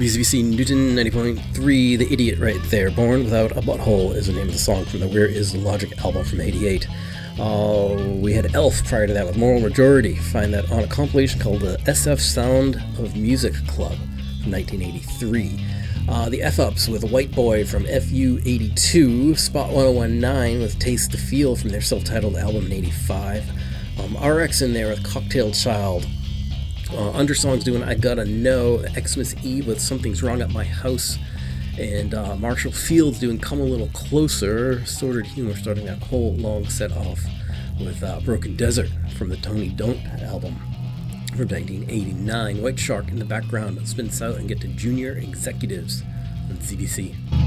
WZBC Newton 90.3, The Idiot right there. Born Without a Butthole is the name of the song from the Where Is the Logic album from 88. We had Elf prior to that with Moral Majority. Find that on a compilation called the SF Sound of Music Club from 1983. The F-Ups with White Boy from FU 82. Spot 1019 with Taste the Feel from their self-titled album in 85. RX in there with Cocktail Child. Undersong's doing I Gotta Know, Xmas Eve with Something's Wrong at My House, and Marshall Fields doing Come a Little Closer, Sordid Humor, starting that whole long set off with Broken Desert from the Tony Don't album from 1989. White Shark in the background, spin south and get to Junior Executives on ZBC.